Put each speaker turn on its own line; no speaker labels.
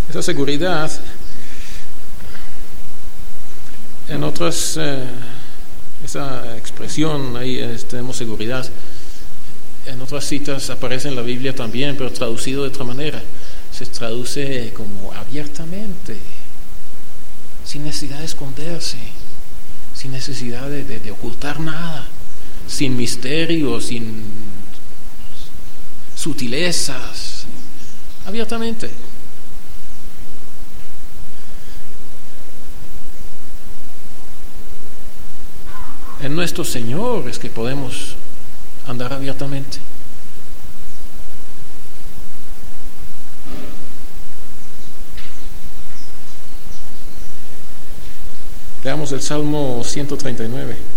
Esa seguridad, en otras, esa expresión ahí, tenemos seguridad, en otras citas aparece en la Biblia también, pero traducido de otra manera. Se traduce como abiertamente, sin necesidad de esconderse, sin necesidad de ocultar nada, sin misterio, sin sutilezas, abiertamente. En nuestro Señor es que podemos andar abiertamente. Leamos el Salmo 139.